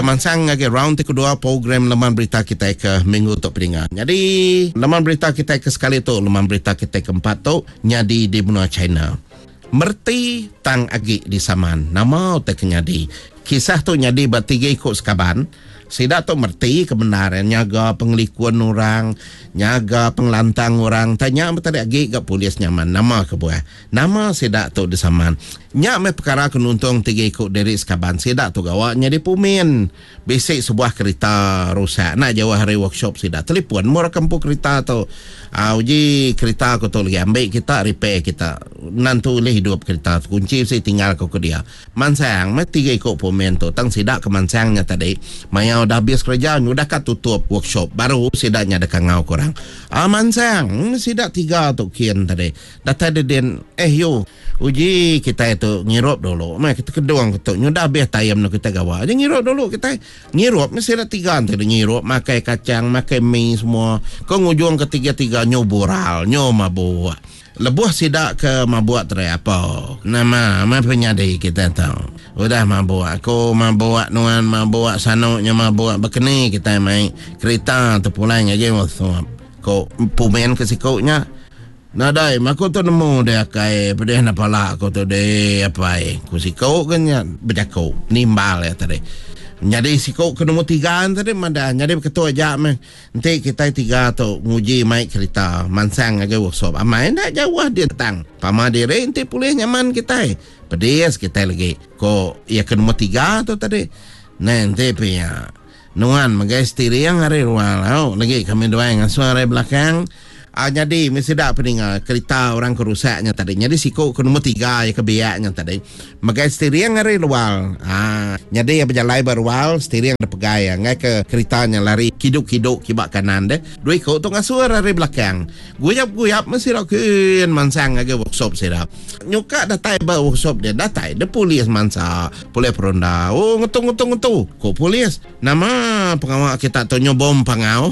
mansang ngagi round kedua program laman berita kita ke minggu tu pendengar. Jadi laman berita kita ke sekali tu, laman berita kita keempat tu nyadi di benua China. Merti tang agi di saman. Nama tu kenyadi. Kisah tu nyadi bertiga ikut sekaban. Sida tu merti kebenaran nyaga pengelikuan orang, nyaga pengelantang orang. Tanya betul agi ke polis nyaman nama ke buah. Nama sida tu di saman. Nya me perkara kenuntung tiga ikut dari sekaban sida tu gawaknya di Pumin. Basic sebuah kereta rusak. Nak jauh hari workshop sida telefon murah kempu kereta tu. Uji kereta aku tu lagi ambil kita repair kita. Nanti boleh hidup kereta kunci saya tinggal ke dia. Mansang me tiga ikut Pumin tu tang sida ke mansangnya tadi. Maya udah habis kerja, udah kat tutup workshop. Baru sidaknya ada kangau korang. Mansang sidak tiga tu kian tadi. Data den yo uji kita itu ngirup dulu. Kita kedua kita udah habis tayam nak kita gawa. Aja ngirup dulu kita ngirup mesti ada tiga tadi ngirup makai kacang, makai mie semua. Kau ngujung ketiga-tiga nyoboral, nyomabua. Lebuh sidak ke mabuk terai apa? Nama penyadai kita tahu. Udah mabuk. Aku mabuk nuan, mabuk sanuknya mabuk berkeni kita main kereta terpulang aja waktu. Kau pumen ke sikuknya. Nadai, aku tu nemu dia kai pedih napala aku tu de apa ku sikuk kan ya berjakau nimbal ya tadi. Jadi sikuk ke nombor 3 tadi mada. Jadi ketua ajak meh. Nanti kita 3 tu nguji mai kereta mansang aja workshop. Amai nak jauh dia tang. Pama dire nanti pulih nyaman kita. Pedis kita lagi. Ko ya ke nombor 3 tu tadi. Nanti punya nuan magai steering hari luar. Lagi kami dua yang suara belakang. Jadi mesti dah peningal kereta orang kerusaknya tadi. Jadi sikuk ke nombor 3 ya kebiaknya tadi. Magai steering hari luar. Jadi ya berjalan berwal steering ada pegai ngai ke keretanya lari kiduk-kiduk kibak kanan deh. Dua ikut tu ngasuh hari belakang. Guyap-guyap mesti dah kun mansang aja workshop sira. Nyuka datai ba workshop dia datai de polis mansa, polis peronda. Oh ngetung. Ko polis. Nama pengawal kita tu nyobom pangau.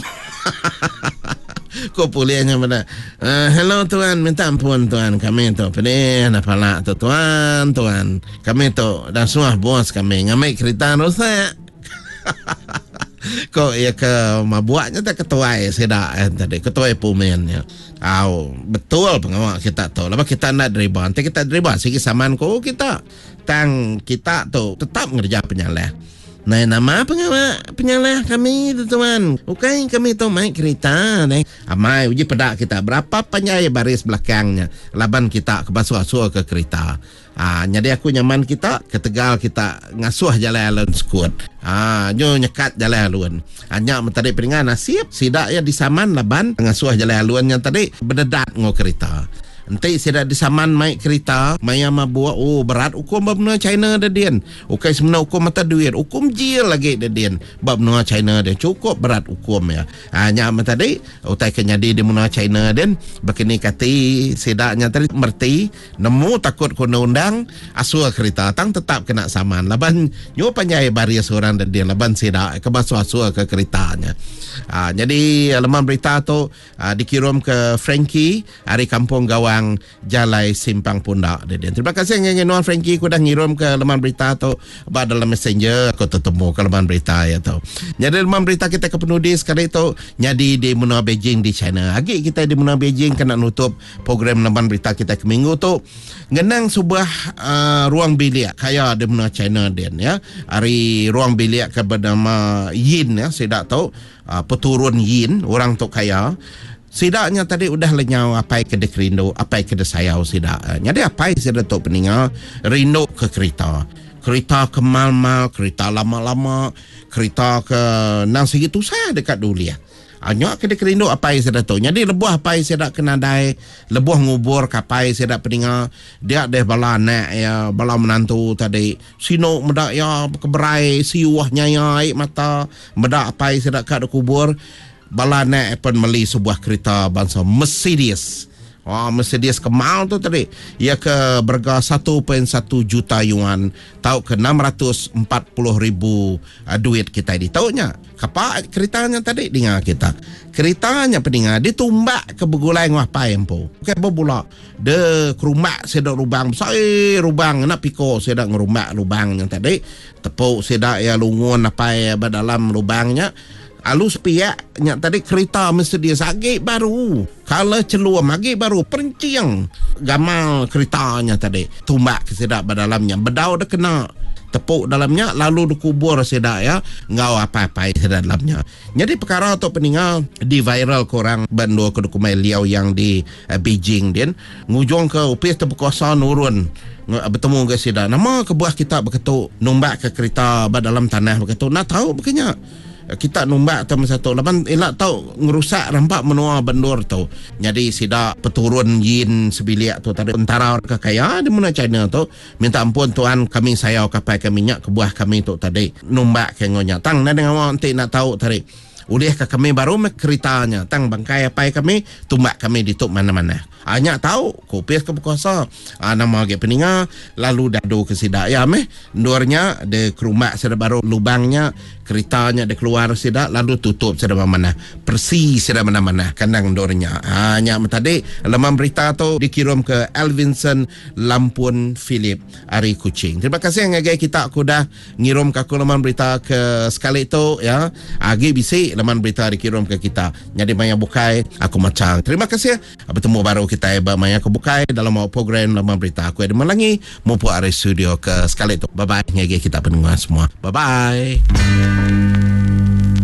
Kau pulihnya pada hello tuan, minta ampun tuan, kami tu pedih napala tu tuan kami tu dah semua bos kami ngamai kereta rusak. Kau ya ke mabuaknya tak ketua sedak tadi ketua pumennya. Betul pengawal kita tu. Lepas kita nak dereba, nanti kita dereba segi saman ko kita tang kita tu tetap ngerja penyalah. Nah, nama penyalah kami tu tuan. Bukan kami tu main kereta ni. Amai uji pedak kita berapa panjang baris belakangnya. Laban kita ke basuh-asuh ke kereta. Jadi aku nyaman kita ke Tegal kita ngasuh jalan alun skut. Nyo nyekat jalan alun. Hanya tadi peringan nasib sidak ya di saman laban ngasuh jalan alun yang tadi berdedat ngo kereta. Nanti saya dah disaman maik kereta maya mabua berat hukum bab benua China dah dian. Ukai sebenarnya hukum mata duit, hukum jil lagi dah dian. Bab benua China dia cukup berat hukum ya. Hanya tadi utai kenyadi di benua China dan begini kati sedaknya tadi merti nemu takut kena undang asua kereta tang tetap kena saman. Laban nyo panjai baris orang dan dia laban sedak ke basuh asua ke keretanya. Jadi laman berita tu dikirim ke Frankie hari kampung gawang Jalai Simpang Pundak. Terima kasih Nuan Frankie aku dah ngirim ke laman berita tu dalam messenger aku ketemu ke laman berita ya tu. Jadi laman berita kita ke penudis sekali tu nyadi di benua Beijing di China. Agi kita di benua Beijing kena nutup program laman berita kita ke minggu tu ngenang sebuah ruang bilik kaya di benua China din ya. Hari ruang bilik ke bernama Yin ya, saya tak tahu peturun Yin orang tu kaya. Sidaknya tadi udah lenyau apa ke dek rindu, apa ke dek sayau sidak. Jadi apa sidak tu peningal rindu ke kereta. Kereta ke mal-mal, kereta lama-lama, kereta ke nang segitu saya dekat dulu ya. Hanya ke dek rindu apa sidak tu. Jadi lebuh apa sidak kena dai, lebuh ngubur kapai sidak peningal. Dia deh bala nak ya, bala menantu tadi. Sino medak ya keberai siwahnya ya air mata, medak apa sidak kat kubur. Bala nak pun meli sebuah kereta bangsa Mercedes Mercedes Kemal tu tadi ia ke berharga 1.1 juta yuan, tahu ke 640,000 duit kita di taunya. Kapa keretanya tadi dengar kita. Keretanya pendengar ditumbak ke begulai ngah paempo. Ke bobola de kerumak sedak lubang besar lubang nak piko sedak ngerumak lubang yang tadi. Tepuk sedak ya lungun apa ya dalam lubangnya. Alus piak nya tadi kereta Mercedes agak baru. Kalau celuam agak baru perenciang gamal keretanya tadi. Tumbak ke sedak dalamnya. Bedau dah kena tepuk dalamnya lalu dikubur sedak ya. Ngau apa-apa sedak dalamnya. Jadi perkara tu peninggal di viral korang bandua ke dokumen Liao yang di Beijing din. Ngujung ke upis terpekuasa nurun. Bertemu ke sedak. Nama kebuah kita berketuk numbak ke kereta dalam tanah berketuk. Nak tahu begini. Kita numbak teman satu lapan elak tahu ngerusak rampak menua bandor tu. Jadi sidak peturun yin sebiliak tu tadi tentara kaya di mana China tu minta ampun tuan kami sayau kapai kami nyak kebuah kami tu tadi numbak ke ngonya tang na dengan nanti nak tahu tadi ulih ke kami baru keritanya tang bangkai apa kami tumbak kami dituk mana-mana hanya tahu kopias ke berkuasa nama ke peninga lalu dadu ke sidak ya ndornya de kerumak sedak baru lubangnya keritanya dia keluar sedak lalu tutup sedak mana persi sedak mana-mana kandang ndornya hanya tadi laman berita tu dikirim ke Elvinson Lampun Philip Ari Kuching. Terima kasih ngagai kita aku dah ngirim ke aku laman berita ke sekali tu ya agi bisi laman berita dikirim ke kita jadi banyak bukai aku macam terima kasih bertemu baru kita banyak kebukai dalam program laman berita aku ada melangi mumpuk Ari studio ke sekali tu bye bye ngagai kita pendengar semua bye bye.